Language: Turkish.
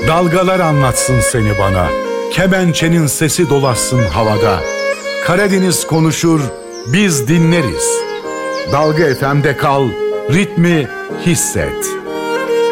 Dalgalar anlatsın seni bana, kemençenin sesi dolaşsın havada. Karadeniz konuşur, biz dinleriz. Dalga FM'de kal, ritmi hisset.